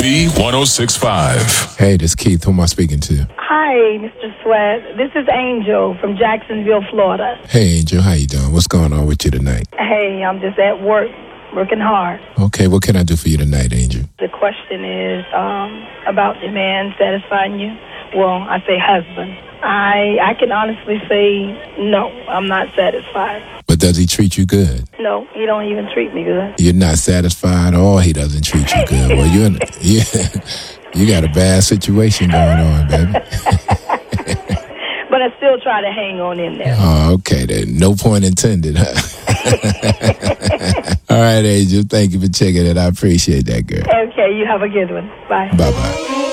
B1065. Hey, this is Keith. Who am I speaking to? Hi, Mr. Sweat. This is Angel from Jacksonville, Florida. Hey, Angel. How you doing? What's going on with you tonight? Hey, I'm just at work, working hard. Okay, what can I do for you tonight, Angel? The question is about the man satisfying you. Well, I say husband. I can honestly say no, I'm not satisfied. But does he treat you good? No, he don't even treat me good. You're not satisfied, or he doesn't treat you good. Well, you got a bad situation going on, baby. But I still try to hang on in there. Oh, okay then. No point intended, huh? All right, Angel. Thank you for checking it. I appreciate that, girl. Okay, you have a good one. Bye. Bye-bye.